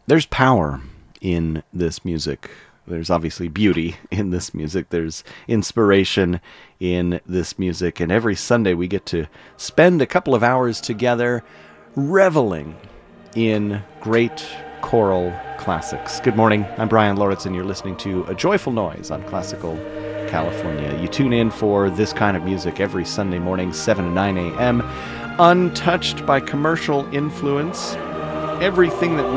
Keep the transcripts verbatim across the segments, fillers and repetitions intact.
There's power in this music. There's obviously beauty in this music. There's inspiration in this music. And every Sunday we get to spend a couple of hours together reveling in great choral classics. Good morning. I'm Brian Loritz, and you're listening to A Joyful Noise on Classical California. You tune in for this kind of music every Sunday morning, seven to nine a.m., untouched by commercial influence. Everything that we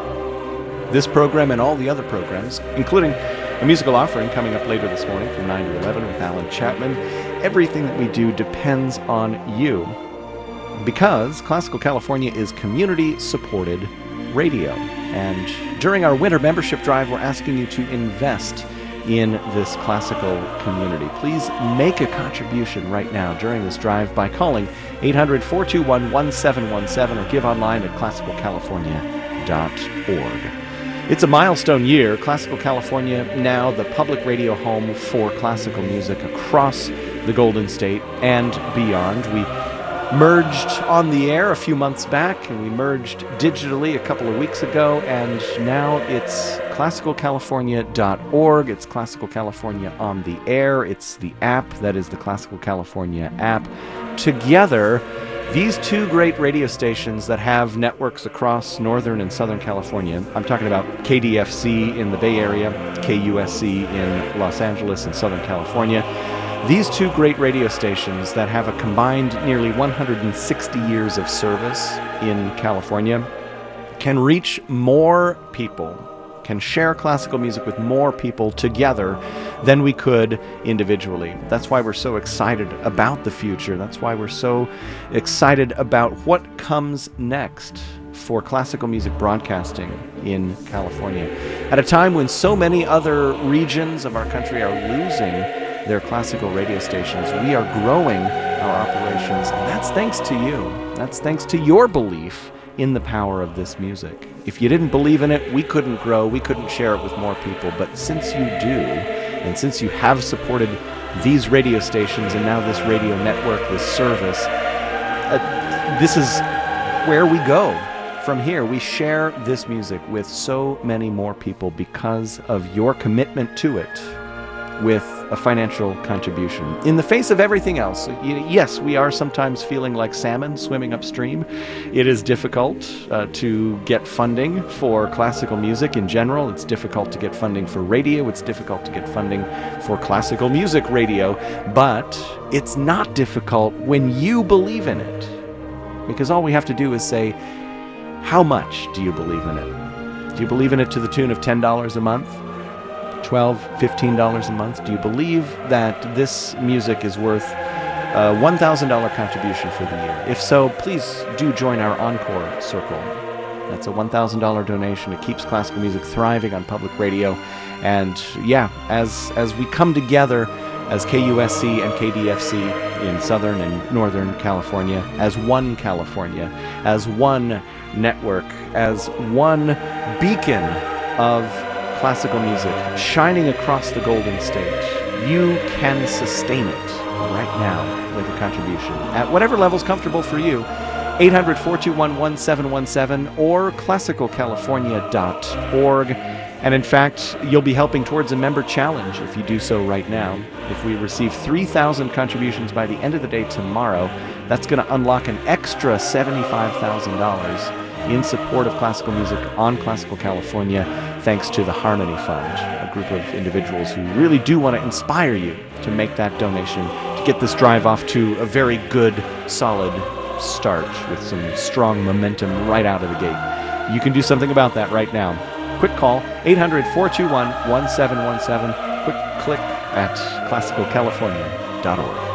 do, this program and all the other programs, including a musical offering coming up later this morning from nine to eleven with Alan Chapman, everything that we do depends on you, because Classical California is community-supported radio. And during our winter membership drive, we're asking you to invest in this classical community. Please make a contribution right now during this drive by calling eight hundred, four two one, one seven one seven or give online at classical california dot org. It's a milestone year. Classical California, now the public radio home for classical music across the Golden State and beyond. We merged on the air a few months back, and we merged digitally a couple of weeks ago, and now it's classical california dot org. It's Classical California on the air. It's the app that is the Classical California app. Together, these two great radio stations that have networks across Northern and Southern California, I'm talking about K D F C in the Bay Area, K U S C in Los Angeles and Southern California. These two great radio stations that have a combined nearly one hundred sixty years of service in California can reach more people, can share classical music with more people together than we could individually. That's why we're so excited about the future. That's why we're so excited about what comes next for classical music broadcasting in California. At a time when so many other regions of our country are losing their classical radio stations, we are growing our operations, and that's thanks to you. That's thanks to your belief in the power of this music. If you didn't believe in it, we couldn't grow, we couldn't share it with more people, but since you do, and since you have supported these radio stations and now this radio network, this service, uh, this is where we go. From here, we share this music with so many more people because of your commitment to it with a financial contribution. In the face of everything else, yes, we are sometimes feeling like salmon swimming upstream. It is difficult uh, to get funding for classical music in general. It's difficult to get funding for radio. It's difficult to get funding for classical music radio. But it's not difficult when you believe in it. Because all we have to do is say, how much do you believe in it? Do you believe in it to the tune of ten dollars a month? twelve dollars, fifteen dollars a month? Do you believe that this music is worth a one thousand dollars contribution for the year? If so, please do join our Encore Circle. That's a one thousand dollars donation. It keeps classical music thriving on public radio. And yeah, as as we come together as K U S C and K D F C in Southern and Northern California, as one California, as one network, as one beacon of classical music shining across the Golden State, you can sustain it right now with a contribution at whatever level's comfortable for you. eight hundred, four two one, one seven one seven or classical california dot org. And in fact, you'll be helping towards a member challenge if you do so right now. If we receive three thousand contributions by the end of the day tomorrow, that's going to unlock an extra seventy-five thousand dollars in support of classical music on Classical California, thanks to the Harmony Fund, a group of individuals who really do want to inspire you to make that donation, to get this drive off to a very good, solid start with some strong momentum right out of the gate. You can do something about that right now. Quick call, eight hundred, four two one, one seven one seven. Quick click at classical california dot org.